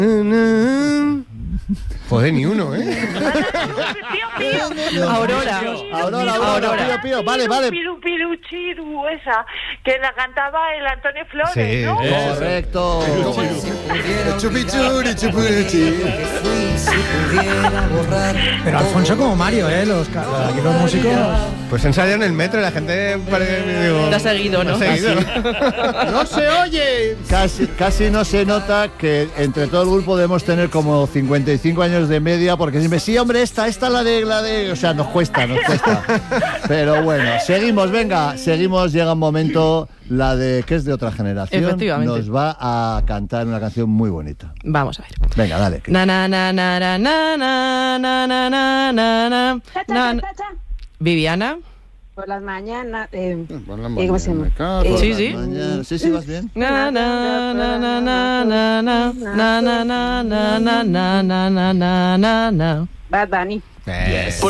Joder, ni uno, ¿eh? Aurora. Pío. Vale. Piru, chiru, esa, que la cantaba el Antonio Flores, Sí, ¿no? correcto. Chupichuri, chupuchi. Pero Alfonso como Mario, aquí los músicos... Pues ensayan en el metro y la gente digo, Te ha seguido, ¿no? ¡No se oye! Casi no se nota que entre todo el grupo debemos tener como 55 años de media, porque siempre, sí, hombre, esta la de... O sea, nos cuesta. Pero bueno, seguimos, llega un momento, la de que es de otra generación. Efectivamente. Nos va a cantar una canción muy bonita. Vamos a ver. Venga, dale. Na na na na na na na na na na na na. Viviana. Por las mañanas. ¿Cómo se llama? Sí, sí. Sí, vas bien. Na na na na na na na na na na na na na na na na. Bad Bunny. Yes.